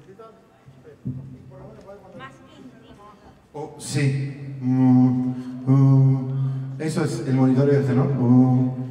Más íntimo. Oh, sí. Eso es el monitoreo este, ¿no?